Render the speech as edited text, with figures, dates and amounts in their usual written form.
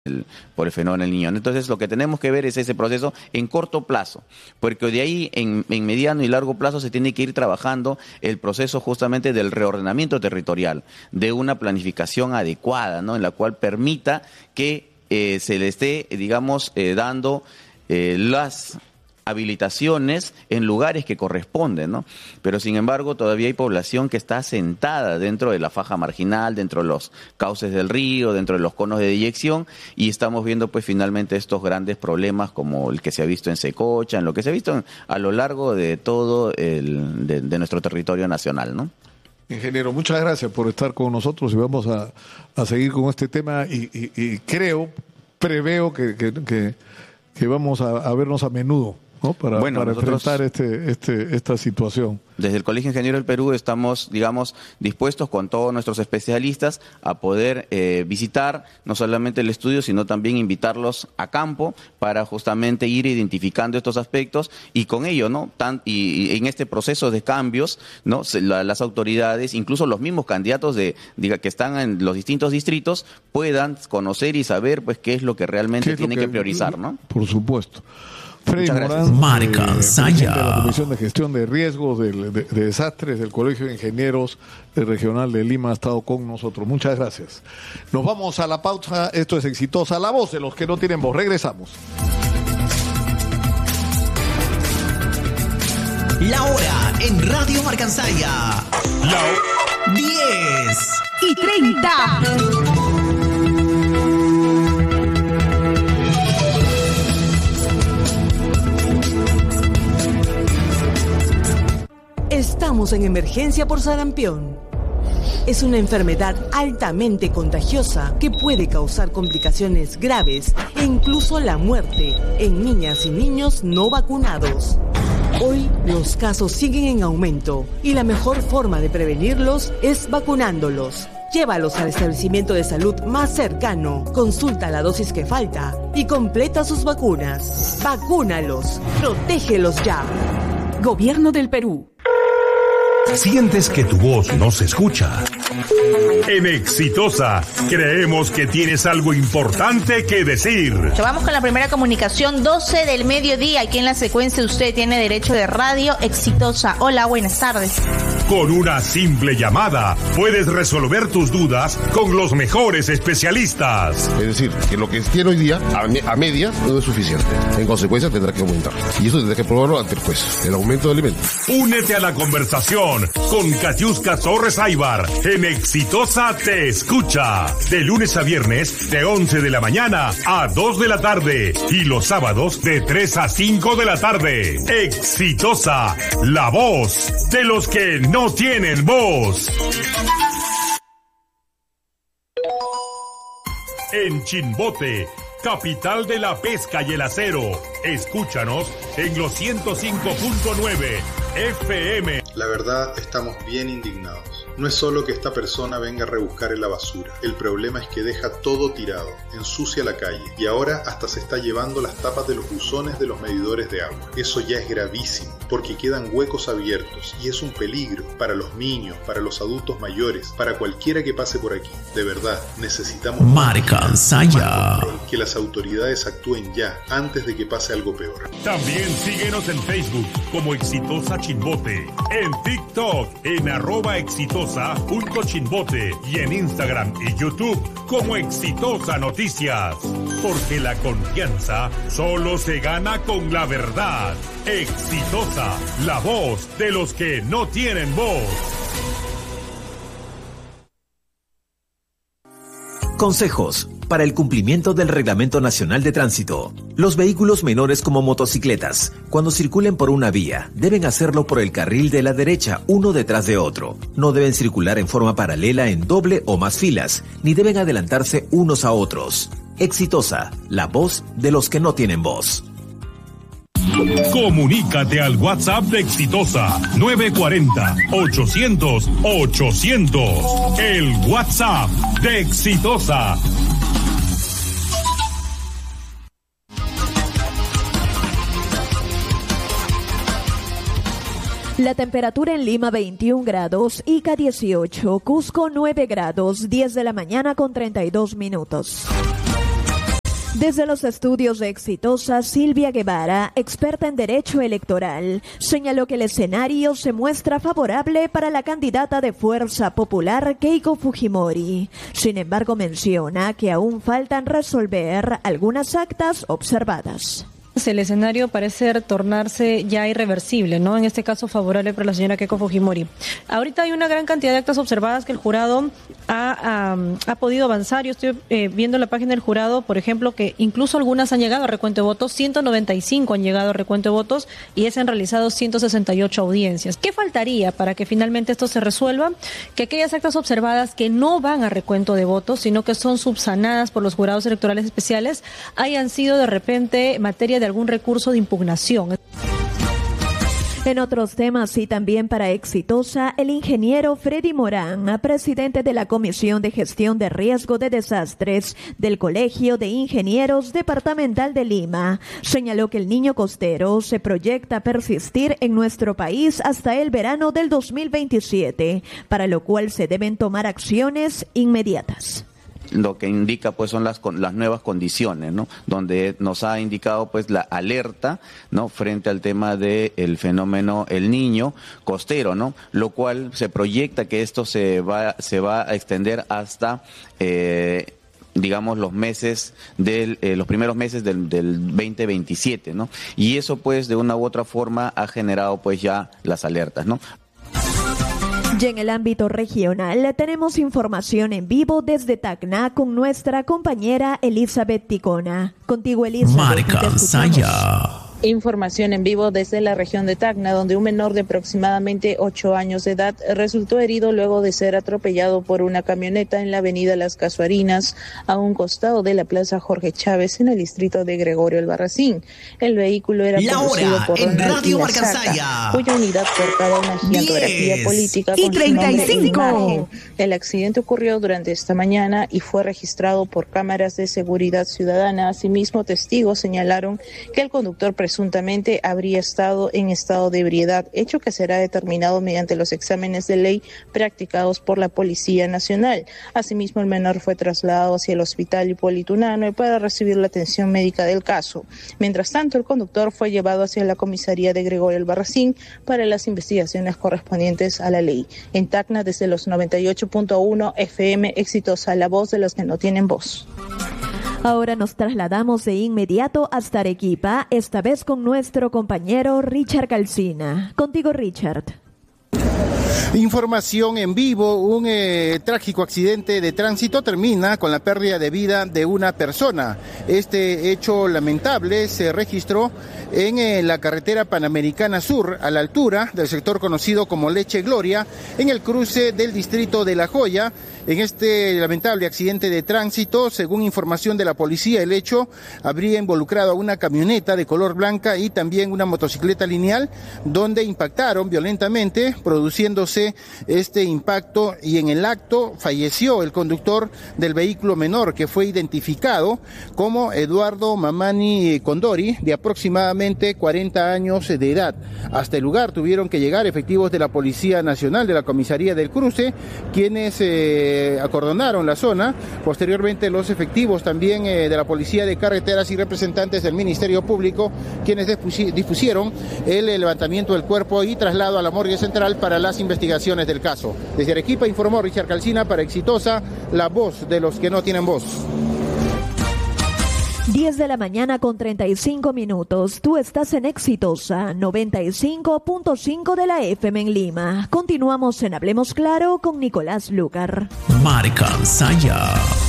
por el fenómeno del Niño. Entonces lo que tenemos que ver es ese proceso en corto plazo, porque de ahí en mediano y largo plazo se tiene que ir trabajando el proceso justamente del reordenamiento territorial, de una planificación adecuada, ¿no? En la cual permita que se le esté, digamos, dando las habilitaciones en lugares que corresponden, ¿no? Pero sin embargo todavía hay población que está asentada dentro de la faja marginal, dentro de los cauces del río, dentro de los conos de deyección, y estamos viendo pues finalmente estos grandes problemas como el que se ha visto en Secocha, en lo que se ha visto a lo largo de todo de nuestro territorio nacional, ¿no? Ingeniero, muchas gracias por estar con nosotros y vamos a seguir con este tema y preveo que vamos a vernos a menudo, ¿no? Para enfrentar esta situación. Desde el Colegio de Ingenieros del Perú estamos, digamos, dispuestos con todos nuestros especialistas a poder visitar no solamente el estudio, sino también invitarlos a campo para justamente ir identificando estos aspectos y con ello, ¿no? Y en este proceso de cambios, ¿no? Las autoridades, incluso los mismos candidatos que están en los distintos distritos, puedan conocer y saber pues qué es lo que realmente tienen que priorizar, ¿no? Por supuesto. Freddy Morán, presidente de la Comisión de Gestión de Riesgos de Desastres del Colegio de Ingenieros Regional de Lima, ha estado con nosotros. Muchas gracias. Nos vamos a la pausa. Esto es Exitosa, la voz de los que no tienen voz. Regresamos. La hora en Radio Marcansaya. 10:30. Estamos en emergencia por sarampión. Es una enfermedad altamente contagiosa que puede causar complicaciones graves e incluso la muerte en niñas y niños no vacunados. Hoy los casos siguen en aumento y la mejor forma de prevenirlos es vacunándolos. Llévalos al establecimiento de salud más cercano, consulta la dosis que falta y completa sus vacunas. Vacúnalos, protégelos ya. Gobierno del Perú. ¿Sientes que tu voz no se escucha? En Exitosa, creemos que tienes algo importante que decir. Vamos con la primera comunicación, 12 del mediodía. Aquí en la secuencia usted tiene derecho de radio Exitosa. Hola, buenas tardes. Con una simple llamada, puedes resolver tus dudas con los mejores especialistas. Es decir, que lo que tiene hoy día, a medias, no es suficiente. En consecuencia, tendrá que aumentar. Y eso tendrá que probarlo ante el juez. El aumento de alimentos. Únete a la conversación con Katiuska Torres Aybar. En Exitosa te escucha. De lunes a viernes, de 11 de la mañana a 2 de la tarde. Y los sábados, de 3 a 5 de la tarde. Exitosa, la voz de los que no tienen voz. En Chimbote, capital de la pesca y el acero. Escúchanos en los 105.9 FM. La verdad, estamos bien indignados. No es solo que esta persona venga a rebuscar en la basura. El problema es que deja todo tirado, ensucia la calle y ahora hasta se está llevando las tapas de los buzones de los medidores de agua. Eso ya es gravísimo, porque quedan huecos abiertos y es un peligro para los niños, para los adultos mayores, para cualquiera que pase por aquí. De verdad, necesitamos Marcansaya. que las autoridades actúen ya, antes de que pase algo peor. También síguenos en Facebook como Exitosa Chimbote, en TikTok en @exitosa.chimbote y en Instagram y YouTube como Exitosa Noticias. Porque la confianza solo se gana con la verdad. Exitosa, la voz de los que no tienen voz. Consejos para el cumplimiento del Reglamento Nacional de Tránsito. Los vehículos menores como motocicletas, cuando circulen por una vía, deben hacerlo por el carril de la derecha, uno detrás de otro. No deben circular en forma paralela en doble o más filas, ni deben adelantarse unos a otros. Exitosa, la voz de los que no tienen voz. Comunícate al WhatsApp de Exitosa 940-800-800. El WhatsApp de Exitosa. La temperatura en Lima 21 grados, Ica 18, Cusco 9 grados, 10 de la mañana con 32 minutos. Desde los estudios de Exitosa, Silvia Guevara, experta en derecho electoral, señaló que el escenario se muestra favorable para la candidata de Fuerza Popular, Keiko Fujimori. Sin embargo, menciona que aún faltan resolver algunas actas observadas. El escenario parece tornarse ya irreversible, ¿no? En este caso favorable para la señora Keiko Fujimori. Ahorita hay una gran cantidad de actas observadas que el jurado ha podido avanzar. Yo estoy viendo la página del jurado, por ejemplo, que incluso algunas han llegado a recuento de votos, 195 han llegado a recuento de votos y se han realizado 168 audiencias. ¿Qué faltaría para que finalmente esto se resuelva? Que aquellas actas observadas que no van a recuento de votos, sino que son subsanadas por los jurados electorales especiales, hayan sido de repente materia de algún recurso de impugnación. En otros temas y también para Exitosa, el ingeniero Freddy Morán, presidente de la Comisión de Gestión de Riesgo de Desastres del Colegio de Ingenieros Departamental de Lima, señaló que el niño costero se proyecta persistir en nuestro país hasta el verano del 2027, para lo cual se deben tomar acciones inmediatas. Lo que indica pues son las nuevas condiciones, ¿no? Donde nos ha indicado pues la alerta, ¿no? Frente al tema del fenómeno El Niño costero, ¿no? Lo cual se proyecta que esto se va a extender hasta digamos los primeros meses del 2027, ¿no? Y eso pues de una u otra forma ha generado pues ya las alertas, ¿no? Y en el ámbito regional tenemos información en vivo desde Tacna con nuestra compañera Elizabeth Ticona. Contigo, Elizabeth. Marca Saya. Información en vivo desde la región de Tacna, donde un menor de aproximadamente 8 años de edad resultó herido luego de ser atropellado por una camioneta en la avenida Las Casuarinas, a un costado de la plaza Jorge Chávez, en el distrito de Gregorio Albarracín. El vehículo era conducido por Ronald Izaca, cuya unidad portaba una giganografía política con su nombre e imagen. El accidente ocurrió durante esta mañana y fue registrado por cámaras de seguridad ciudadana. Asimismo, testigos señalaron que el conductor presuntamente habría estado en estado de ebriedad, hecho que será determinado mediante los exámenes de ley practicados por la Policía Nacional. Asimismo, el menor fue trasladado hacia el Hospital Hipólito Unanue para recibir la atención médica del caso. Mientras tanto, el conductor fue llevado hacia la comisaría de Gregorio Albarracín para las investigaciones correspondientes a la ley. En Tacna, desde los 98.1 FM, Exitosa, la voz de los que no tienen voz. Ahora nos trasladamos de inmediato hasta Arequipa, esta vez con nuestro compañero Richard Calcina. Contigo, Richard. Información en vivo, un trágico accidente de tránsito termina con la pérdida de vida de una persona. Este hecho lamentable se registró en la carretera Panamericana Sur, a la altura del sector conocido como Leche Gloria, en el cruce del distrito de La Joya. En este lamentable accidente de tránsito, según información de la policía, el hecho habría involucrado a una camioneta de color blanca y también una motocicleta lineal, donde impactaron violentamente, produciéndose este impacto, y en el acto falleció el conductor del vehículo menor, que fue identificado como Eduardo Mamani Condori, de aproximadamente 40 años de edad. Hasta el lugar tuvieron que llegar efectivos de la Policía Nacional, de la Comisaría del Cruce, quienes acordonaron la zona. Posteriormente, los efectivos también de la Policía de Carreteras y representantes del Ministerio Público, quienes dispusieron el levantamiento del cuerpo y traslado a la morgue central para las investigaciones del caso. Desde Arequipa informó Richard Calcina para Exitosa, la voz de los que no tienen voz. 10 de la mañana con 35 minutos. Tú estás en Exitosa 95.5 de la FM en Lima. Continuamos en Hablemos Claro con Nicolás Lucar. Marca Saya.